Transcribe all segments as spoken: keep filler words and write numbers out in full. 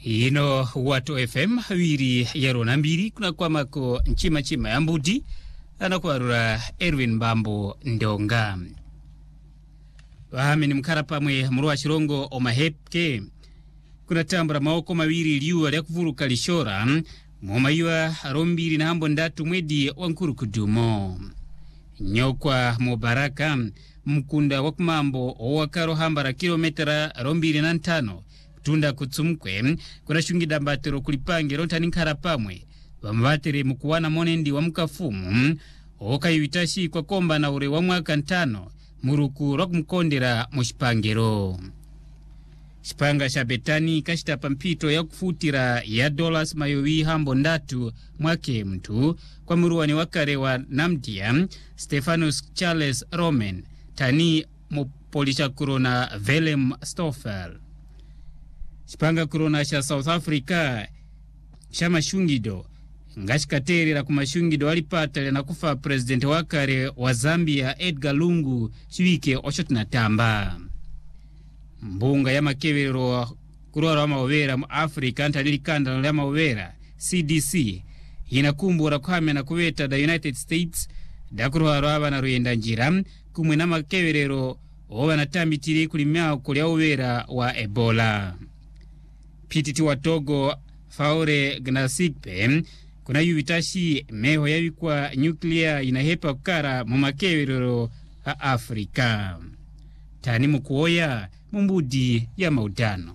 Ino Watu F M wiri yaro nambiri kuna kwa mako nchima chima ya Mbudi anakuarura Erwin Mbambo Ndonga. Wahami ni mkara pamwe mruwa shirongo omahepke kuna tambura maoko mawiri liuwa ya kufuruka lishora mumayua rombiri na hambo ndatu mwedi wankuru kudumo. Nyokwa Mubaraka mkunda wakumambo owakaro hambara kilometera rombiri na ntano tunda kutsumkwe kuna shungida mbatero kulipange rontani nkara pamwe wambatere mkuwana monendi wa mkafumu oka yuitashi kwa komba na ure wa mwaka ntano muruku rock mkondera mushipangero. Shipanga shabetani kashita pampito ya kufutira ya dollars mayowi hambo ndatu mwake mtu kwa muruwani wakare wa Namdia Stephanus Charles Roman tani mupolisha kurona Velem Stoffel. Shipanga kurona sha South Africa shama shungido ngashikatere la kumashungido walipata na kufa president wakare wa Zambia Edgar Lungu shiwike oshotuna tamba. Mbunga ya makevero kurora wa mawera mu Afrika antalili kanda ya mawera C D C inakumbura kuhame na kuweta da United States da kuruhara abana ruyenda njira kumwe na makeverero owa natammitiri kulimya kulya owera wa Ebola. Pititi wa Togo Faure Gnassikpe kuna yubitashi meho yabikwa nuclear inahepa kukara mu makeverero a Afrika. Tani mukuoya Mbudi ya maudano.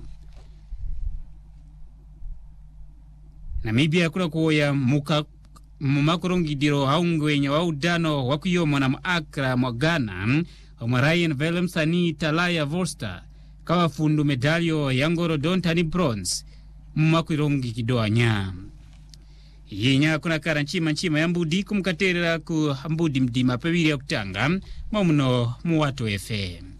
Namibia kuna kuoya muka mumakurongidiro haungwenya wa udano wakuyomo na Accra mwa Ghana wa Ryan Velemsani Talaya Vorster kawa fundu medalio yangoro dontani bronze mumakurongi kidoanya. Yinya kuna kara nchima nchima ya Mbudi kumkaterera ku Mbudi mdima pebiri ya kutanga mamuno mu Watu F M.